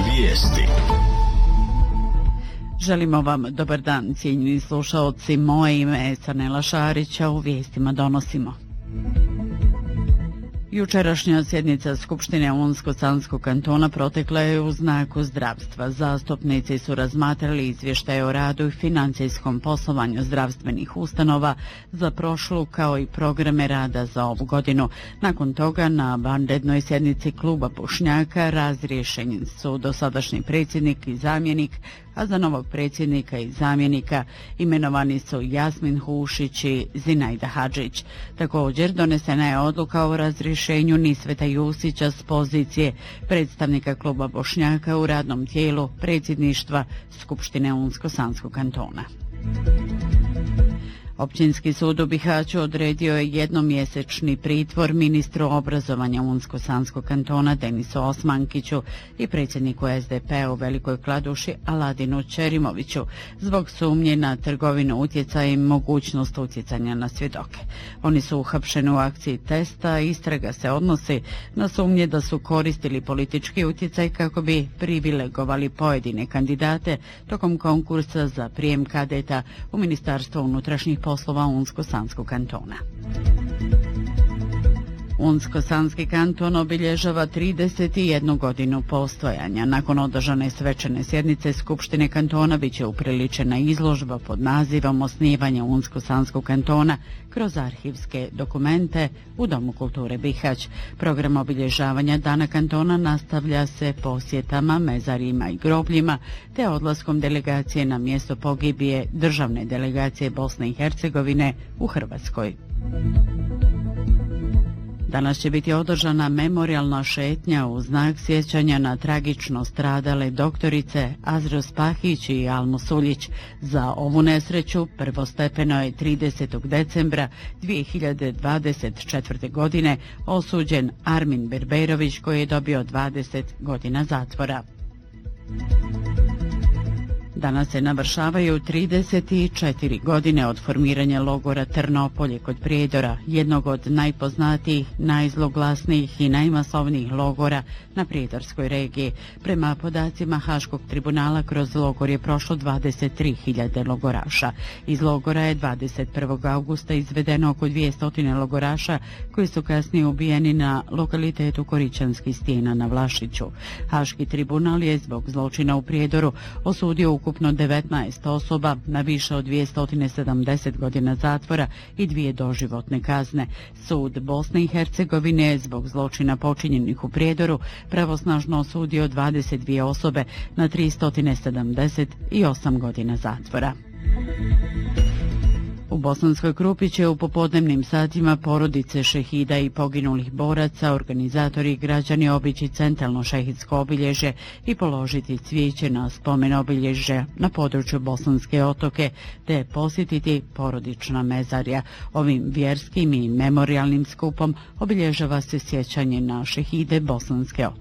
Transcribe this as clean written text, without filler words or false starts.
Vijesti. Želimo vam dobar dan, cijenjeni slušaoci. Moje ime je Sanela Šarića, u vijestima donosimo. Jučerašnja sjednica Skupštine Unsko-Sanskog kantona protekla je u znaku zdravstva. Zastupnici su razmatrali izvještaje o radu i financijskom poslovanju zdravstvenih ustanova za prošlu kao i programe rada za ovu godinu. Nakon toga na vanrednoj sjednici kluba Bošnjaka razriješeni su dosadašnji predsjednik i zamjenik, a za novog predsjednika i zamjenika imenovani su Jasmin Hušić i Zinajda Hadžić. Također donesena je odluka o razrješenju Nisveta Jusića s pozicije predstavnika kluba Bošnjaka u radnom tijelu predsjedništva Skupštine Unsko-Sanskog kantona. Općinski sud u Bihaću odredio je jednomjesečni pritvor ministru obrazovanja Unsko-Sanskog kantona Denisu Osmankiću i predsjedniku SDP-a u Velikoj Kladuši Aladinu Ćerimoviću zbog sumnje na trgovinu utjecaja i mogućnost utjecanja na svjedoke. Oni su uhapšeni u akciji testa, istraga se odnosi na sumnje da su koristili politički utjecaj kako bi privilegovali pojedine kandidate tokom konkursa za prijem kadeta u Ministarstvo unutrašnjih poslova Unsko-Sanskog kantona. Unsko-Sanski kanton obilježava 31 godinu postojanja. Nakon održane svečane sjednice Skupštine kantona biće upriličena izložba pod nazivom Osnivanje Unsko-Sanskog kantona kroz arhivske dokumente u Domu kulture Bihać. Program obilježavanja Dana kantona nastavlja se posjetama, mezarima i grobljima, te odlaskom delegacije na mjesto pogibije državne delegacije Bosne i Hercegovine u Hrvatskoj. Danas će biti održana memorijalna šetnja u znak sjećanja na tragično stradale doktorice Azru Spahić i Almu Suljić. Za ovu nesreću prvostepeno je 30. decembra 2024. godine osuđen Armin Berberović koji je dobio 20 godina zatvora. Danas se navršavaju 34 godine od formiranja logora Trnopolje kod Prijedora, jednog od najpoznatijih, najzloglasnijih i najmasovnijih logora na prijedorskoj regiji. Prema podacima Haškog tribunala kroz logor je prošlo 23.000 logoraša. Iz logora je 21. augusta izvedeno oko 200 logoraša koji su kasnije ubijeni na lokalitetu Koričanski stijena na Vlašiću. Haški tribunal je zbog zločina u Prijedoru osudio ukupno 19 osoba na više od 270 godina zatvora i 2 doživotne kazne. Sud Bosne i Hercegovine je zbog zločina počinjenih u Prijedoru pravosnažno osudio 22 osobe na 378 godina zatvora. U Bosanskoj Krupi će u popodnevnim satima porodice šehida i poginulih boraca, organizatori i građani obići centralno šehidsko obilježje i položiti cvijeće na spomen obilježja na području Bosanske Otoke, te posjetiti porodična mezarja. Ovim vjerskim i memorijalnim skupom obilježava se sjećanje na šehide Bosanske Otoke.